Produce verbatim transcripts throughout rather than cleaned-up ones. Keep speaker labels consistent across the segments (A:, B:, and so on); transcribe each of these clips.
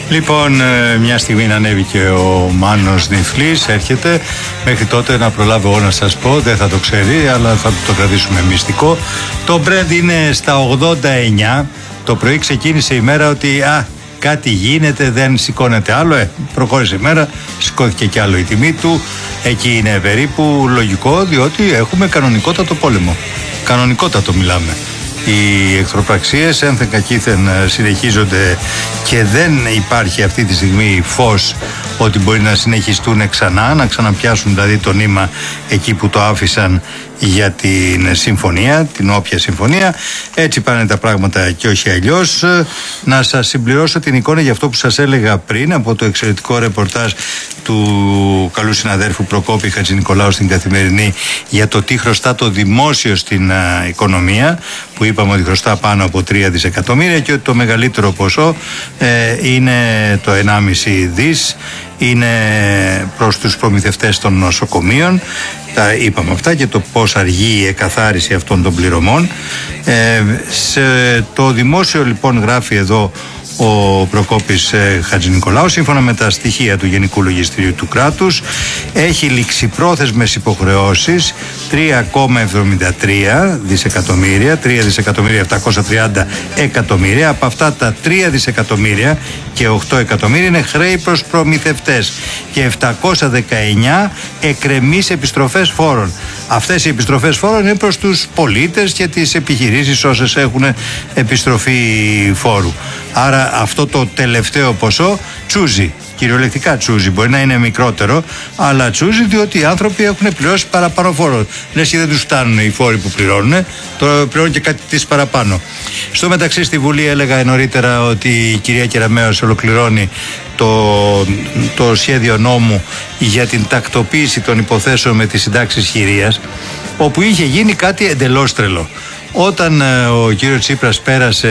A: Λοιπόν, μια στιγμή να ανέβει και ο Μάνος Νιφλής, έρχεται. Μέχρι τότε να προλάβω εγώ να σας πω, δεν θα το ξέρει, αλλά θα το κρατήσουμε μυστικό. Το Brent είναι στα ογδόντα εννιά. Το πρωί ξεκίνησε η μέρα ότι α, κάτι γίνεται, δεν σηκώνεται άλλο. Ε, προχώρησε η μέρα, σηκώθηκε κι άλλο η τιμή του. Εκεί είναι περίπου λογικό, διότι έχουμε κανονικότατο πόλεμο. Κανονικότατο μιλάμε. Οι εχθροπραξίες ένθεν κακήθεν συνεχίζονται και δεν υπάρχει αυτή τη στιγμή φως ότι μπορεί να συνεχιστούν ξανά, να ξαναπιάσουν δηλαδή το νήμα εκεί που το άφησαν για την συμφωνία, την όποια συμφωνία. Έτσι πάνε τα πράγματα και όχι αλλιώς. Να σας συμπληρώσω την εικόνα για αυτό που σας έλεγα πριν από το εξαιρετικό ρεπορτάζ του καλού συναδέρφου Προκόπη Χατζηνικολάου στην Καθημερινή για το τι χρωστά το δημόσιο στην α, οικονομία, που είπαμε ότι χρωστά πάνω από τρία δισεκατομμύρια και ότι το μεγαλύτερο ποσό ε, είναι το ενάμιση δις, είναι προς τους προμηθευτές των νοσοκομείων. Τα είπαμε αυτά και το πώς αργεί η εκαθάριση αυτών των πληρωμών. Ε, σε το δημόσιο λοιπόν γράφει εδώ ο Προκόπης ε, Χατζηνικολάου, σύμφωνα με τα στοιχεία του Γενικού Λογιστηρίου του κράτους, έχει ληξιπρόθεσμες υποχρεώσεις τρία κόμμα εβδομήντα τρία δισεκατομμύρια, τρία δισεκατομμύρια επτακόσια τριάντα εκατομμύρια. Από αυτά τα τρία δισεκατομμύρια και οκτώ εκατομμύρια είναι χρέη προς προμηθευτές και επτακόσια δεκαεννιά εκκρεμείς επιστροφές φόρων. Αυτές οι επιστροφές φόρων είναι προς τους πολίτες και τις επιχειρήσεις όσες έχουν επιστροφή φόρου. Άρα αυτό το τελευταίο ποσό τσούζει, κυριολεκτικά τσούζει, μπορεί να είναι μικρότερο, αλλά τσούζει διότι οι άνθρωποι έχουν πληρώσει παραπάνω φόρο. Λες και δεν τους φτάνουν οι φόροι που πληρώνουν, τώρα πληρώνουν και κάτι της παραπάνω. Στο μεταξύ στη Βουλή έλεγα νωρίτερα ότι η κυρία Κεραμέως ολοκληρώνει το, το σχέδιο νόμου για την τακτοποίηση των υποθέσεων με τις συντάξεις χειρίας, όπου είχε γίνει κάτι εντελώς τρελό. Όταν ε, ο κύριος Τσίπρας πέρασε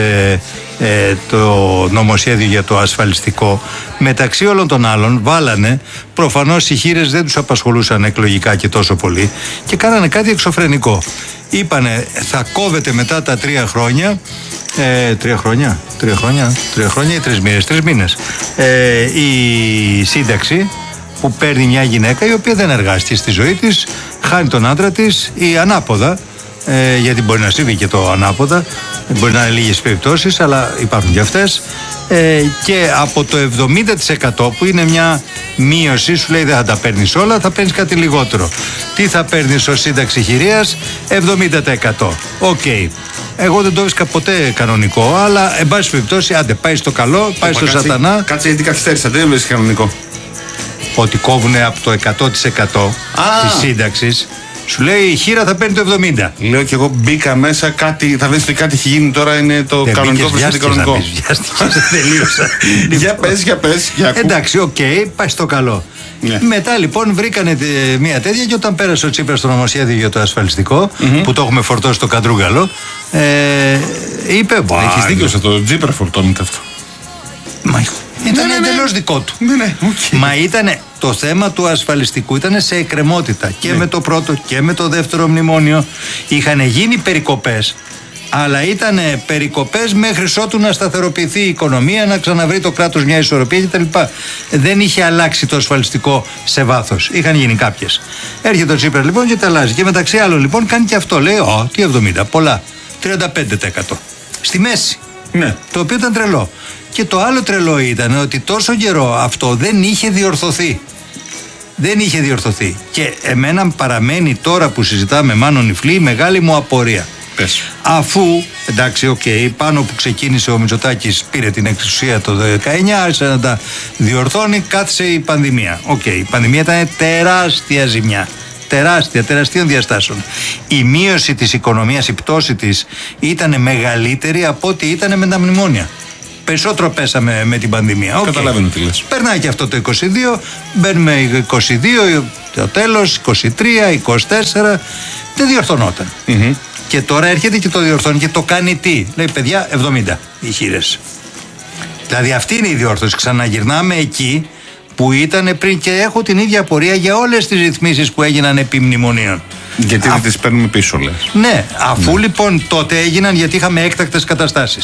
A: ε, το νομοσχέδιο για το ασφαλιστικό, μεταξύ όλων των άλλων βάλανε, προφανώς οι χήρες δεν τους απασχολούσαν εκλογικά και τόσο πολύ, και κάνανε κάτι εξωφρενικό. Είπανε θα κόβεται μετά τα τρία χρόνια, ε, τρία χρόνια, τρία χρόνια, τρία χρόνια ή τρεις μήνες, τρεις μήνες, ε, η σύνταξη που παίρνει μια γυναίκα η οποία δεν εργάστηκε στη ζωή της, χάνει τον άντρα της ή ανάποδα. Ε, γιατί μπορεί να συμβεί και το ανάποδα, μπορεί να είναι λίγες περιπτώσεις, αλλά υπάρχουν και αυτές. Ε, και από το εβδομήντα τοις εκατό που είναι μια μείωση, σου λέει δεν θα τα παίρνεις όλα, θα παίρνεις κάτι λιγότερο. Τι θα παίρνεις ως σύνταξη χειρίας? εβδομήντα τοις εκατό. Οκ. Okay. Εγώ δεν το βρίσκα ποτέ κανονικό, αλλά εν πάση περιπτώσει, άντε πάει στο καλό, πάει στο κάτσε, σατανά.
B: Κάτσε γιατί καθυστέρησα, δεν βρίσκει κανονικό.
A: Ότι κόβουνε από το εκατό τοις εκατό της σύνταξης. Σου λέει η χείρα θα παίρνει το εβδομήντα.
B: Λέω και εγώ μπήκα μέσα, κάτι, θα δεις ότι κάτι έχει γίνει τώρα, είναι το δεν κανονικό προς το κανονικό.
A: Τελείωσα.
B: Για πες, για πες. Για
A: εντάξει, οκ, okay, πάει στο καλό. Yeah. Μετά λοιπόν βρήκανε μια τέτοια και όταν πέρασε ο Τσίπρας στο νομοσχέδιο για το ασφαλιστικό, mm-hmm. που το έχουμε φορτώσει στο καντρούγκαλο, ε, είπε.
B: Έχεις δίκιο σε το Τσίπρα φορτώνεται αυτό.
A: Μα ήταν ναι, εντελώς ναι. δικό του.
B: Ναι, ναι, okay.
A: Μα ήταν το θέμα του ασφαλιστικού, ήταν σε εκκρεμότητα και ναι. με το πρώτο και με το δεύτερο μνημόνιο. Είχαν γίνει περικοπές, αλλά ήταν περικοπές μέχρι ότου να σταθεροποιηθεί η οικονομία, να ξαναβρει το κράτος μια ισορροπία κτλ. Δεν είχε αλλάξει το ασφαλιστικό σε βάθος. Είχαν γίνει κάποιες. Έρχεται ο Τσίπρας λοιπόν και τα αλλάζει. Και μεταξύ άλλων λοιπόν κάνει και αυτό. Λέει, Ω, τι εβδομήντα, πολλά. τριάντα πέντε τοις εκατό. Στη μέση. Ναι. Το οποίο ήταν τρελό. Και το άλλο τρελό ήταν ότι τόσο καιρό αυτό δεν είχε διορθωθεί. Δεν είχε διορθωθεί. Και εμένα παραμένει τώρα που συζητάμε Μάνο Νιφλή η μεγάλη μου απορία.
B: Πες.
A: Αφού, εντάξει, οκ, okay, πάνω που ξεκίνησε ο Μητσοτάκης πήρε την εξουσία το δεκαεννιά, άρχισε να τα διορθώνει, κάθισε η πανδημία. Οκ, okay, η πανδημία ήταν τεράστια ζημιά. Τεράστια, τεραστίων διαστάσεων. Η μείωση της οικονομίας, η πτώση της ήταν μεγαλύτερη από ό,τι ήταν με τα μνημόνια. Περισσότερο πέσαμε με την πανδημία. Okay.
B: Καταλαβαίνω τι λες.
A: Περνάει και αυτό το είκοσι δύο, μπαίνουμε είκοσι δύο, το τέλος, είκοσι τρία, είκοσι τέσσερα, δεν διορθωνόταν. Mm-hmm. Και τώρα έρχεται και το διορθώνει και το κάνει τι? Λέει παιδιά εβδομήντα οι χείρες. Δηλαδή αυτή είναι η διόρθωση. Ξαναγυρνάμε εκεί που ήταν πριν και έχω την ίδια απορία για όλες τις ρυθμίσεις που έγιναν επί μνημονίων.
B: Γιατί δεν τις παίρνουμε πίσω, λες.
A: Ναι, αφού ναι. λοιπόν τότε έγιναν γιατί είχαμε έκτακτες καταστάσεις.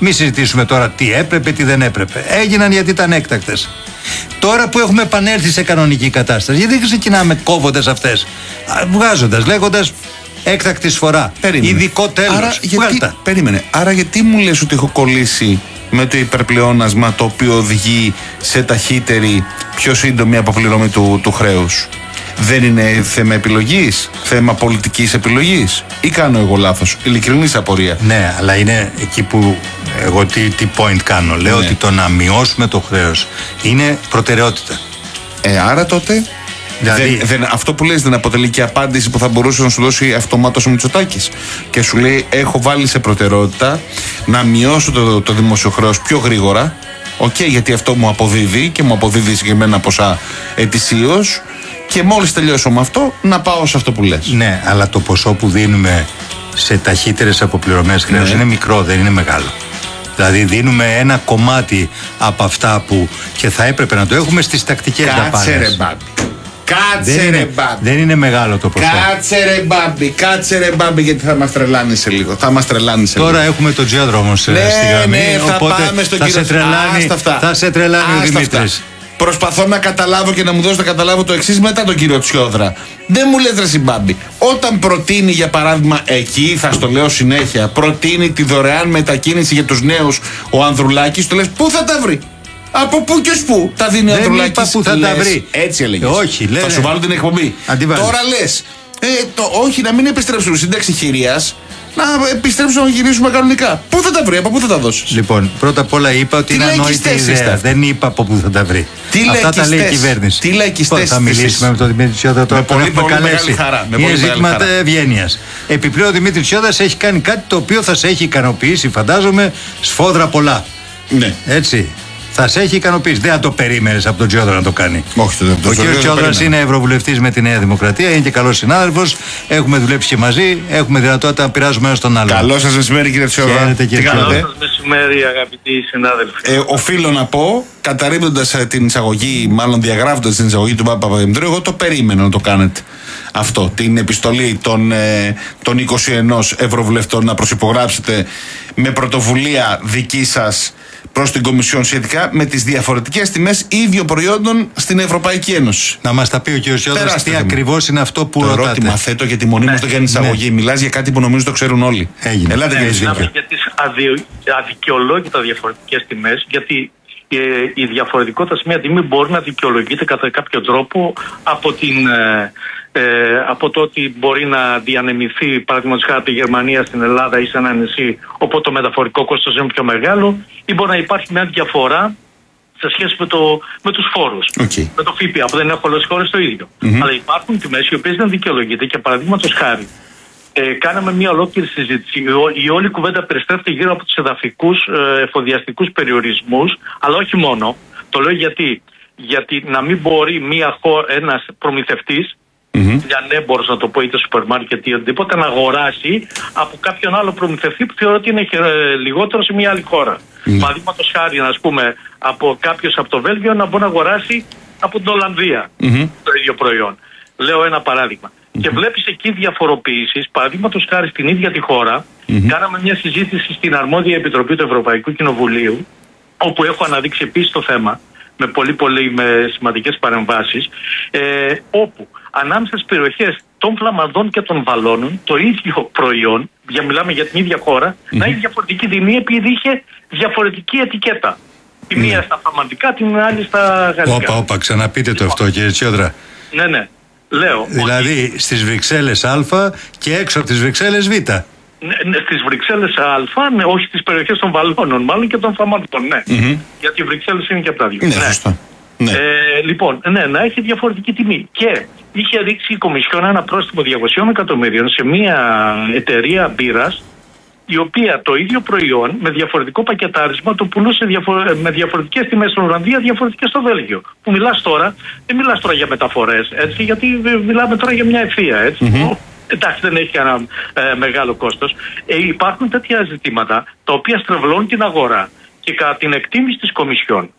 A: Μη συζητήσουμε τώρα τι έπρεπε, τι δεν έπρεπε. Έγιναν γιατί ήταν έκτακτες. Τώρα που έχουμε επανέλθει σε κανονική κατάσταση, γιατί δεν ξεκινάμε κόβοντας αυτές, βγάζοντας, λέγοντας έκτακτη σφορά, ειδικό τέλος.
B: Γιατί, περίμενε. Άρα γιατί μου λες ότι έχω κολλήσει με το υπερπλεόνασμα το οποίο οδηγεί σε ταχύτερη, πιο σύντομη αποπληρωμή του, του χρέους? Δεν είναι θέμα επιλογής, θέμα πολιτικής επιλογής, ή κάνω εγώ λάθος? Ειλικρινής απορία.
A: Ναι, αλλά είναι εκεί που εγώ τι, τι point κάνω. Λέω ναι. ότι το να μειώσουμε το χρέος είναι προτεραιότητα.
B: Ε, άρα τότε δηλαδή... δεν, δεν, αυτό που λες δεν αποτελεί και απάντηση που θα μπορούσε να σου δώσει αυτομάτως ο Μητσοτάκης και σου λέει έχω βάλει σε προτεραιότητα να μειώσω το, το δημόσιο χρέος πιο γρήγορα. Οκ, okay, γιατί αυτό μου αποδίδει και μου αποδίδει συγκεκριμένα ποσά ετησίως. Και μόλις τελειώσω με αυτό, να πάω σε αυτό που λες.
A: Ναι, αλλά το ποσό που δίνουμε σε ταχύτερες αποπληρωμές χρέους ναι. είναι μικρό, δεν είναι μεγάλο. Δηλαδή δίνουμε ένα κομμάτι από αυτά που και θα έπρεπε να το έχουμε στις τακτικές δαπάνες.
B: Κάτσε ρε μπάμπι. Κάτσε
A: δεν
B: ρε
A: είναι,
B: μπάμπι.
A: Δεν είναι μεγάλο το ποσό.
B: Κάτσε ρε μπάμπι. Κάτσε ρε μπάμπι, γιατί θα μας τρελάνει σε λίγο. Θα μας τρελάνει σε
A: Τώρα
B: λίγο.
A: έχουμε τον Τζιόδρο όμως ναι, στη γραμμή.
B: Ναι, θα
A: οπότε
B: πάμε στον
A: θα,
B: κύριο...
A: σε τρελάνει, θα σε τρελάνει ο Δημήτρης.
B: Προσπαθώ να καταλάβω και να μου δώσω να καταλάβω το εξής μετά τον κύριο Τσιόδρα. Δεν μου λες ρε συμπάμπη, όταν προτείνει για παράδειγμα εκεί, θα στο λέω συνέχεια, προτείνει τη δωρεάν μετακίνηση για τους νέους ο Ανδρουλάκης, το λες πού θα τα βρει? Από πού και ως πού τα δίνει ο Ανδρουλάκης?
A: Δεν είπα πού θα
B: λες,
A: τα βρει.
B: Έτσι έλεγες.
A: Όχι, λένε.
B: Θα σου βάλω την εκπομπή.
A: Αντιβάλλεις.
B: Τώρα λες, ε, το, όχι να μην επιστρέψουμε σύνταξη χειρίας, να επιστρέψουμε να γυρίσουμε κανονικά. Πού θα τα βρει, από πού θα τα δώσει?
A: Λοιπόν, πρώτα απ' όλα είπα ότι τι είναι ανόητη ιδέα. Δεν είπα από πού θα τα βρει.
B: Τι
A: Αυτά τα λέει η κυβέρνηση.
B: Τι λαϊκιστές?
A: Θα μιλήσουμε με τον Δημήτρη Τσιόδρα τώρα που έχουμε καλέσει. Είναι ζήτημα ευγένειας. Επιπλέον ο Δημήτρης Τσιόδρας έχει κάνει κάτι το οποίο θα σε έχει ικανοποιήσει, φαντάζομαι, σφόδρα πολλά.
B: Ναι.
A: Έτσι. Θα σε έχει ικανοποιήσει. Δεν θα το περίμενες από τον Τσιόδρα να το κάνει.
B: Όχι, το, το,
A: ο κ. Τσιόδρας είναι ευρωβουλευτής με τη Νέα Δημοκρατία, είναι και καλός συνάδελφος. Έχουμε δουλέψει και μαζί, έχουμε δυνατότητα να πειράζουμε ένα στον άλλον.
B: Καλό σας μεσημέρι, κύριε Τσιόδρα.
A: Χαίρετε, κύριε
C: Καλό σας μεσημέρι, αγαπητοί συνάδελφοι.
B: Ε, οφείλω να πω, καταρρίπτοντας την εισαγωγή, μάλλον διαγράφοντας την εισαγωγή του Παπαδημητρίου, εγώ το περίμενα να το κάνετε αυτό. Την επιστολή των, ε, των είκοσι ένα ευρωβουλευτών να προσυπογράψετε με πρωτοβουλία δική σας προς την Κομισιόν σχετικά με τις διαφορετικές τιμές ίδιων προϊόντων στην Ευρωπαϊκή Ένωση.
A: Να μας τα πει ο κ. Τσιόδρας τι ακριβώς είναι αυτό που
B: το
A: ρωτάτε.
B: Το ερώτημα θέτω γιατί μονίμως το κάνει εισαγωγή. Ναι. Μιλάς για κάτι που νομίζω το ξέρουν όλοι.
A: Έγινε.
B: Ελάτε,
C: ναι,
B: κύριε
C: μιλάμε για τις αδι... αδικαιολόγητα διαφορετικές τιμές, γιατί ε, η διαφορετικότητα σε μια τιμή μπορεί να δικαιολογείται κατά κάποιο τρόπο από την... Ε, Ε, από το ότι μπορεί να διανεμηθεί παραδείγματος χάρη από τη Γερμανία στην Ελλάδα ή σε ένα νησί, οπότε το μεταφορικό κόστος είναι πιο μεγάλο, ή μπορεί να υπάρχει μια διαφορά σε σχέση με, το, με τους φόρους,
B: okay.
C: με το ΦΠΑ που δεν έχουν όλες οι χώρες το ίδιο. Mm-hmm. Αλλά υπάρχουν τιμές οι οποίες δεν δικαιολογείται και παραδείγματος χάρη ε, κάναμε μια ολόκληρη συζήτηση. Η, η όλη κουβέντα περιστρέφεται γύρω από τους εδαφικούς ε, εφοδιαστικούς περιορισμούς, αλλά όχι μόνο. Το λέω γιατί, γιατί να μην μπορεί μια χώρα, ένας προμηθευτής, Mm-hmm. για ανέμπορος να το πω, είτε σούπερ μάρκετ ή οτιδήποτε, να αγοράσει από κάποιον άλλο προμηθευτή που θεωρώ ότι είναι λιγότερο σε μια άλλη χώρα. Mm-hmm. Παραδείγματος χάρη, να πούμε, από κάποιος από το Βέλγιο να μπορεί να αγοράσει από την Ολλανδία mm-hmm. το ίδιο προϊόν. Λέω ένα παράδειγμα. Mm-hmm. Και βλέπεις εκεί διαφοροποιήσεις, παραδείγματος χάρη στην ίδια τη χώρα. Mm-hmm. Κάναμε μια συζήτηση στην αρμόδια επιτροπή του Ευρωπαϊκού Κοινοβουλίου, όπου έχω αναδείξει επίσης το θέμα με πολύ πολύ με σημαντικές παρεμβάσεις, ε, όπου ανάμεσα στις περιοχές των Φλαμανδών και των Βαλώνων το ίδιο προϊόν, για μιλάμε για την ίδια χώρα, mm-hmm. να έχει διαφορετική τιμή επειδή είχε διαφορετική ετικέτα. Τη μία mm. στα φλαμανδικά, την άλλη στα γαλλικά.
A: Όπα, όπα, ξαναπείτε το αυτό, κύριε Τσιόδρα.
C: Ναι, ναι. Λέω.
A: Δηλαδή ότι... στις Βρυξέλλες Α και έξω από τις Βρυξέλλες Β.
C: Ναι, ναι, στις Βρυξέλλες Α, ναι, όχι στις περιοχές των Βαλώνων, μάλλον και των Φλαμανδών, ναι. Mm-hmm. Γιατί οι Βρυξέλλες είναι και από τα δύο.
B: Ναι, σωστά. Ναι.
C: Ε, λοιπόν, ναι, να έχει διαφορετική τιμή. Και είχε ρίξει η Κομισιόν ένα πρόστιμο διακόσια εκατομμυρίων σε μια εταιρεία μπύρας, η οποία το ίδιο προϊόν με διαφορετικό πακετάρισμα το πουλούσε διαφο- με διαφορετικές τιμές στην Ολλανδία, διαφορετικές στο Βέλγιο. Που μιλάς τώρα, δεν μιλάς τώρα για μεταφορές, έτσι, γιατί μιλάμε τώρα για μια ευθεία, έτσι. Mm-hmm. Εντάξει, δεν έχει κανένα ε, μεγάλο κόστος. Ε, υπάρχουν τέτοια ζητήματα τα οποία στρεβλώνουν την αγορά και κατά την εκτίμηση της Κομισιόν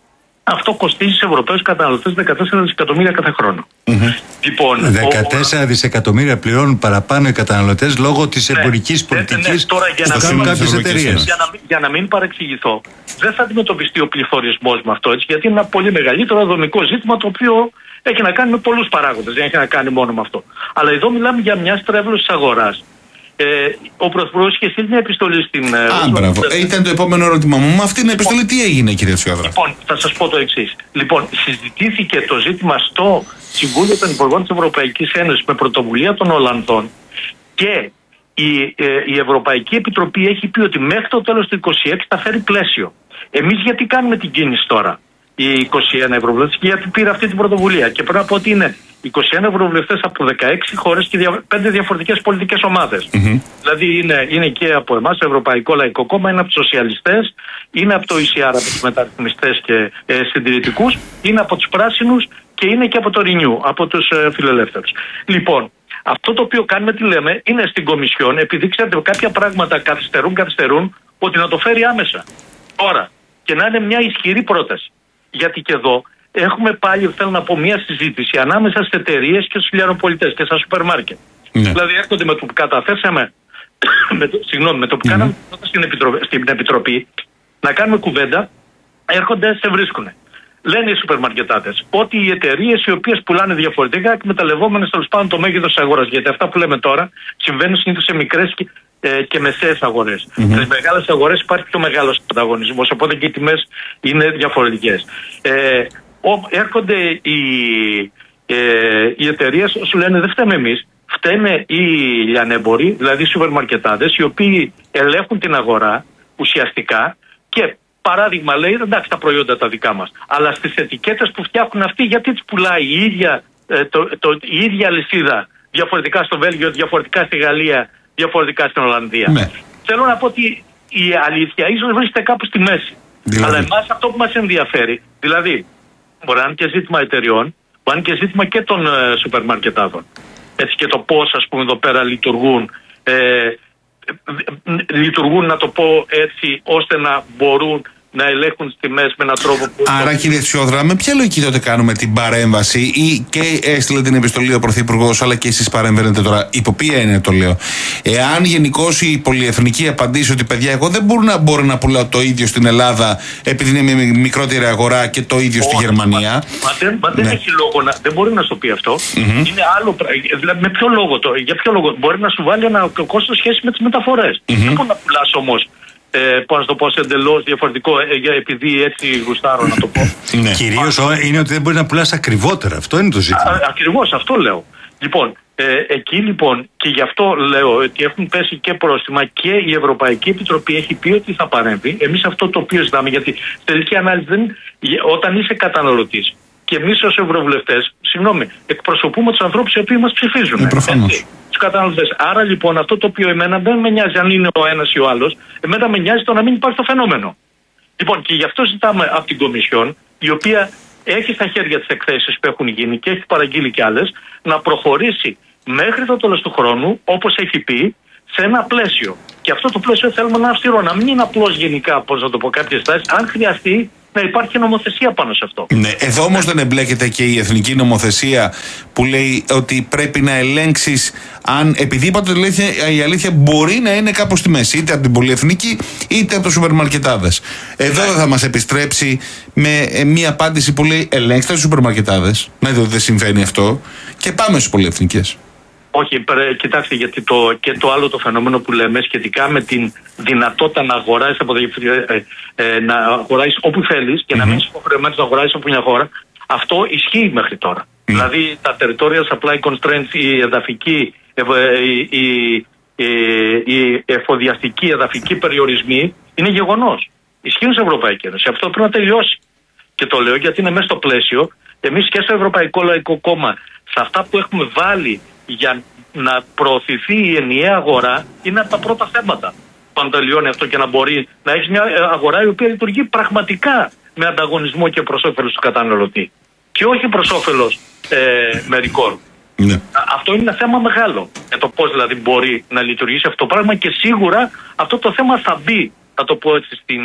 C: αυτό κοστίζει στους Ευρωπαίους καταναλωτές δεκατέσσερα δισεκατομμύρια κάθε χρόνο.
A: Mm-hmm.
C: Λοιπόν,
A: δεκατέσσερα δισεκατομμύρια πληρώνουν παραπάνω οι καταναλωτές λόγω της
C: ναι,
A: εμπορικής πολιτικής
C: ναι, ναι, τώρα, για
A: που κάνουν κάποιες εταιρείες.
C: Για, για να μην παρεξηγηθώ, δεν θα αντιμετωπιστεί ο πληθωρισμός με αυτό, έτσι, γιατί είναι ένα πολύ μεγαλύτερο δομικό ζήτημα το οποίο έχει να κάνει με πολλούς παράγοντες, δεν έχει να κάνει μόνο με αυτό. Αλλά εδώ μιλάμε για μια στρέβλωση της αγοράς. Ε, ο Πρωθυπουργός είχε στείλει μια επιστολή στην.
B: Α, μπράβο. Ε, ήταν το επόμενο ερώτημα μου. Με αυτήν την επιστολή τι έγινε, κύριε Τσιόδρα?
C: Λοιπόν, θα σας πω το εξής. Λοιπόν, συζητήθηκε το ζήτημα στο Συμβούλιο των Υπουργών της Ευρωπαϊκής Ένωσης με πρωτοβουλία των Ολλανδών και η, ε, η Ευρωπαϊκή Επιτροπή έχει πει ότι μέχρι το τέλος του είκοσι έξι θα φέρει πλαίσιο. Εμείς γιατί κάνουμε την κίνηση τώρα, οι είκοσι ένα ευρωβουλευτές, και γιατί πήρε αυτή την πρωτοβουλία? Και πρέπει να πω ότι είναι είκοσι ένα ευρωβουλευτές από δεκαέξι χώρες και πέντε διαφορετικές πολιτικές ομάδες. Mm-hmm. Δηλαδή είναι, είναι και από εμάς, το Ευρωπαϊκό Λαϊκό Κόμμα, είναι από τους σοσιαλιστές, είναι από το ι σι αρ, από τους μεταρρυθμιστές και ε, συντηρητικούς, είναι από τους πράσινους και είναι και από το Renew, από τους ε, φιλελεύθερους. Λοιπόν, αυτό το οποίο κάνουμε, τι λέμε, είναι στην Κομισιόν, επειδή ξέρετε κάποια πράγματα καθυστερούν, καθυστερούν, ότι να το φέρει άμεσα. Τώρα, και να είναι μια ισχυρή πρόταση. Γιατί και εδώ έχουμε πάλι, θέλω να πω, μια συζήτηση ανάμεσα στις εταιρείες και στους λιανοπολιτές και στα σούπερ μάρκετ. Ναι. Δηλαδή έρχονται με το που καταθέσαμε, με το, συγγνώμη, με το που mm-hmm. κάναμε στην Επιτροπή, στην Επιτροπή να κάνουμε κουβέντα, έρχονται, σε βρίσκουνε. Λένε οι σούπερ μαρκετάτες ότι οι εταιρείες οι οποίες πουλάνε διαφορετικά, εκμεταλλευόμενες τέλος πάντων το μέγεθος της αγοράς. Γιατί αυτά που λέμε τώρα συμβαίνουν συνήθως σε μικρές και, ε, και μεσαίες αγορές. Mm-hmm. Στις μεγάλες αγορές υπάρχει πιο μεγάλος ανταγωνισμός, οπότε και οι τιμές είναι διαφορετικές. Ε, ο, έρχονται οι, ε, οι εταιρείες, σου λένε δεν φταίμε εμείς, φταίνε οι λιανέμποροι, δηλαδή οι σούπερ μαρκετάδες, οι οποίοι ελέγχουν την αγορά ουσιαστικά και παράδειγμα λέει, εντάξει τα προϊόντα τα δικά μας, αλλά στις ετικέτες που φτιάχνουν αυτοί, γιατί τις πουλάει η ίδια, ε, το, το, η ίδια αλυσίδα διαφορετικά στο Βέλγιο, διαφορετικά στη Γαλλία, διαφορετικά στην Ολλανδία. Ναι. Θέλω να πω ότι η αλήθεια ίσως βρίσκεται κάπου στη μέση. Δηλαδή. Αλλά εμάς αυτό που μας ενδιαφέρει, δηλαδή μπορεί να είναι και ζήτημα εταιριών, μπορεί να είναι και ζήτημα και των ε, σούπερ μαρκετάδων. Έτσι, και το πώς, ας πούμε, εδώ πέρα λειτουργούν, ε, λειτουργούν, να το πω έτσι, ώστε να μπορούν να ελέγχουν τις τιμές με έναν τρόπο που...
B: Άρα, κύριε Τσιόδρα, με ποια λογική τότε κάνουμε την παρέμβαση, ή και έστειλε την επιστολή ο Πρωθυπουργός, αλλά και εσείς παρεμβαίνετε τώρα, υπό ποια είναι το λέω? Εάν γενικώς η πολυεθνική απαντήσει ότι παιδιά, εγώ δεν μπορώ να, μπορώ να πουλάω το ίδιο στην Ελλάδα επειδή είναι μια μικρότερη αγορά και το ίδιο στη Γερμανία.
C: Μα, μα δεν, μα δεν ναι. έχει λόγο να. Δεν μπορεί να σου πει αυτό. Mm-hmm. Είναι άλλο. Δηλαδή, με ποιο λόγο το, για ποιο λόγο? Μπορεί να σου βάλει ένα κόστος σχέση με τις μεταφορές. Mm-hmm. Δεν μπορεί να πουλάς όμως. Ε, πώς να το πω, εντελώς διαφορετικό, ε, επειδή έτσι γουστάρω να το πω.
A: Ναι. Κυρίως είναι ότι δεν μπορεί να πουλάς ακριβότερα. Αυτό είναι το ζήτημα.
C: Α, ακριβώς, αυτό λέω. Λοιπόν, ε, εκεί λοιπόν, και γι' αυτό λέω ότι έχουν πέσει και πρόστιμα και η Ευρωπαϊκή Επιτροπή έχει πει ότι θα παρέμβει. Εμείς αυτό το οποίο ζητάμε, γιατί στη τελική ανάλυση δεν, όταν είσαι καταναλωτής και εμείς ως ευρωβουλευτές, συγγνώμη, εκπροσωπούμε τους ανθρώπους οι οποίοι μας ψηφίζουν.
B: Προφανώς.
C: Τους καταναλωτές. Άρα λοιπόν αυτό το οποίο εμένα δεν με νοιάζει αν είναι ο ένας ή ο άλλος, εμένα με νοιάζει το να μην υπάρχει το φαινόμενο. Λοιπόν, και γι' αυτό ζητάμε από την Κομισιόν, η οποία έχει στα χέρια τις εκθέσεις που έχουν γίνει και έχει παραγγείλει κι άλλες, να προχωρήσει μέχρι το τέλος του χρόνου, όπως έχει πει, σε ένα πλαίσιο. Και αυτό το πλαίσιο θέλουμε να αυστηρό, να μην είναι απλώς γενικά, πώς να το πω, κάποιες τάσεις, αν χρειαστεί να υπάρχει νομοθεσία πάνω σε αυτό.
B: Ναι, εδώ όμως δεν εμπλέκεται και η εθνική νομοθεσία που λέει ότι πρέπει να ελέγξεις αν, επειδή είπατε ότι η αλήθεια μπορεί να είναι κάπως στη μέση, είτε από την πολυεθνική είτε από τους σούπερ μαρκετάδες. Εδώ δεν θα μας επιστρέψει με μια απάντηση που λέει ελέγξτε τους σούπερ μαρκετάδες, να δείτε ότι δεν συμβαίνει αυτό και πάμε στις πολυεθνικές.
C: Όχι, κοιτάξτε, γιατί το, και το άλλο το φαινόμενο που λέμε σχετικά με την δυνατότητα να αγοράσεις, από, ε, ε, να αγοράσεις όπου θέλεις και mm-hmm. να μην είσαι υποχρεωμένος να αγοράσεις από μια χώρα, αυτό ισχύει μέχρι τώρα. Mm. Δηλαδή τα territorial supply constraints, η εδαφική, η, η, η, η εφοδιαστική, εδαφική περιορισμοί είναι γεγονός. Ισχύουν σε Ευρωπαϊκή Ένωση. Αυτό πρέπει να τελειώσει. Και το λέω γιατί είναι μέσα στο πλαίσιο. Εμείς και στο Ευρωπαϊκό Λαϊκό Κόμμα, σε αυτά που έχουμε βάλει για να προωθηθεί η ενιαία αγορά, είναι από τα πρώτα θέματα. Πάνω τελειώνει αυτό και να μπορεί να έχει μια αγορά η οποία λειτουργεί πραγματικά με ανταγωνισμό και προς όφελος του καταναλωτή. Και όχι προς όφελος ε, μερικών. Ναι. Αυτό είναι ένα θέμα μεγάλο. Για το πώς δηλαδή μπορεί να λειτουργήσει αυτό το πράγμα, και σίγουρα αυτό το θέμα θα μπει, θα το πω έτσι, στην,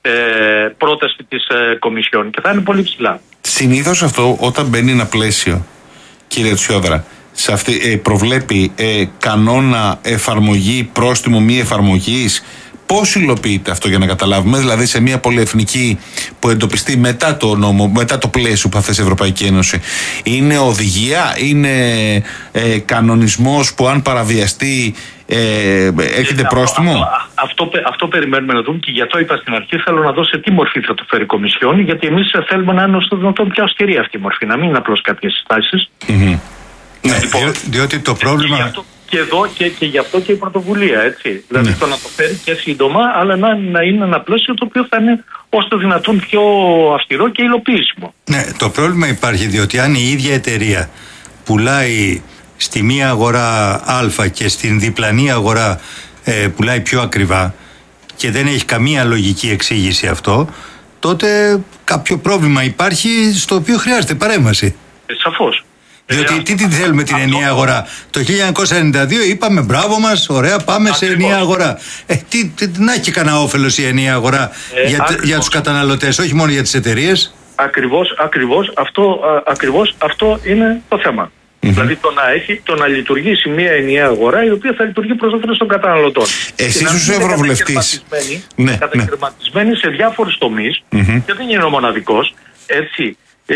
C: ε, πρόταση της ε, Κομισιόν και θα είναι πολύ ψηλά.
B: Συνήθως αυτό όταν μπαίνει ένα πλαίσιο, κύριε Τσιόδρα, σε αυτή, ε, προβλέπει ε, κανόνα εφαρμογή, πρόστιμο μη εφαρμογής. Πώς υλοποιείται αυτό για να καταλάβουμε, δηλαδή σε μια πολυεθνική που εντοπιστεί μετά το νόμο, μετά το πλαίσιο που θα θέσει η Ευρωπαϊκή Ένωση, είναι οδηγία, είναι ε, κανονισμός που αν παραβιαστεί ε, έχετε πρόστιμο?
C: Αυτό, αυτό, αυτό, αυτό περιμένουμε να δούμε και γι' αυτό είπα στην αρχή, θέλω να δω σε τι μορφή θα το φέρει η Κομισιόν, γιατί εμείς θέλουμε να είναι στο δυνατόν πιο αυστηρή αυτή η μορφή, να μην είναι απλώς κάποιες συστάσεις.
B: Mm-hmm.
A: Ναι,
C: λοιπόν,
A: διό, διότι το πρόβλημα...
C: Και εδώ και, και γι' αυτό και η πρωτοβουλία, έτσι. Δηλαδή
B: ναι.
C: το να το φέρει και σύντομα, αλλά να, να είναι ένα πλαίσιο το οποίο θα είναι όσο το δυνατόν πιο αυστηρό και υλοποιήσιμο.
A: Ναι, το πρόβλημα υπάρχει διότι αν η ίδια εταιρεία πουλάει στη μία αγορά Α και στην διπλανή αγορά ε, πουλάει πιο ακριβά και δεν έχει καμία λογική εξήγηση αυτό, τότε κάποιο πρόβλημα υπάρχει στο οποίο χρειάζεται παρέμβαση.
C: Ε, σαφώς.
A: Διότι
C: ε,
A: τι τη θέλουμε την ενιαία αγορά? Το χίλια εννιακόσια ενενήντα δύο είπαμε μπράβο μας, ωραία, πάμε σε ενιαία αγορά. Ε, τι, τι, να έχει κανένα όφελος η ενιαία αγορά ε, για, για τους καταναλωτές, όχι μόνο για τις εταιρείες.
C: Ακριβώς, ακριβώς, αυτό, α, ακριβώς αυτό είναι το θέμα. Mm-hmm. Δηλαδή το να, έχει, το να λειτουργήσει μια ενιαία αγορά η οποία θα λειτουργεί προς όφελος των καταναλωτών.
B: Εσείς ως Ευρωβουλευτής
C: ναι, κατακαιρματισμένοι ναι. σε διάφορους τομείς mm-hmm. και δεν είναι ο μοναδικός, έτσι. Ε,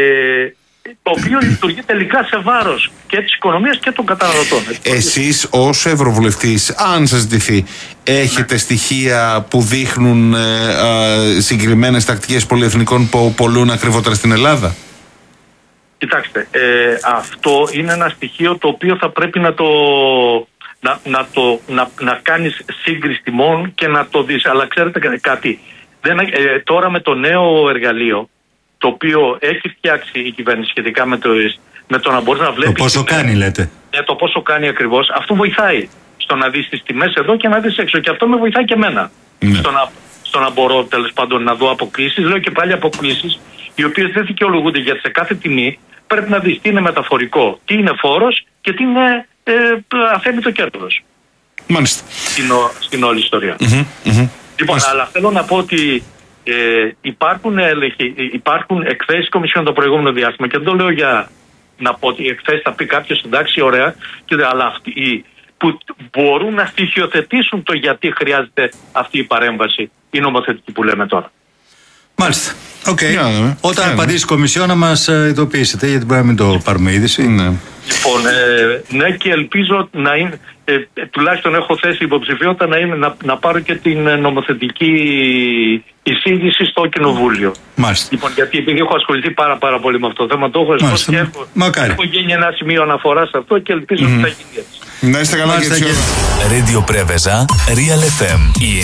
C: το οποίο λειτουργεί τελικά σε βάρος και της οικονομίας και των καταναλωτών.
B: Εσείς ως Ευρωβουλευτής, αν σας ζητηθεί, έχετε ναι. στοιχεία που δείχνουν ε, ε, συγκεκριμένες τακτικές πολυεθνικών που πολλούν ακριβότερα στην Ελλάδα?
C: Κοιτάξτε, ε, αυτό είναι ένα στοιχείο το οποίο θα πρέπει να το να, να, το, να, να κάνεις σύγκριση τιμών και να το δεις. Αλλά ξέρετε κάτι, δεν, ε, τώρα με το νέο εργαλείο το οποίο έχει φτιάξει η κυβέρνηση σχετικά με το, με το να μπορεί να βλέπει.
A: Το πόσο
C: τιμές,
A: κάνει, λέτε.
C: Ναι, το πόσο κάνει ακριβώς. Αυτό βοηθάει στο να δεις τις τιμές εδώ και να δεις έξω. Και αυτό με βοηθάει και εμένα. Ναι. Στο, να, στο να μπορώ τέλος πάντων να δω αποκλήσεις. Λέω και πάλι αποκλήσεις, οι οποίες δεν δικαιολογούνται, γιατί σε κάθε τιμή πρέπει να δεις τι είναι μεταφορικό, τι είναι φόρος και τι είναι ε, αθέμητο κέρδος.
B: Μάλιστα.
C: Στην, στην όλη ιστορία.
B: Mm-hmm, mm-hmm.
C: Λοιπόν, Μάλιστα. αλλά θέλω να πω ότι Ε, υπάρχουν, έλεγχοι, υπάρχουν εκθέσεις Κομισιόν το προηγούμενο διάστημα και δεν το λέω για να πω ότι οι εκθέσεις θα πει κάποιος εντάξει ωραία και, αλλά αυτοί που μπορούν να στοιχειοθετήσουν το γιατί χρειάζεται αυτή η παρέμβαση η νομοθετική που λέμε τώρα.
A: Μάλιστα. Okay.
B: Yeah,
A: Όταν
B: yeah,
A: απαντήσει η Κομισιόν να μας ειδοποιήσετε, γιατί μπορεί να μην το πάρουμε είδηση.
B: Ναι.
C: Λοιπόν, ε, ναι, και ελπίζω να είναι, ε, ε, τουλάχιστον έχω θέσει υποψηφιότητα να, είναι, να, να πάρω και την νομοθετική εισήγηση στο Κοινοβούλιο.
A: Μάλιστα.
C: Λοιπόν, γιατί επειδή έχω ασχοληθεί πάρα, πάρα πολύ με αυτό το θέμα, το έχω εσώσει και έχω, έχω γίνει ένα σημείο αναφορά σε αυτό και ελπίζω mm-hmm. ότι θα γίνει έτσι.
B: Να είστε καλά, κύριε Τσιόδρα.
D: Radio Preveza, Real εφ εμ.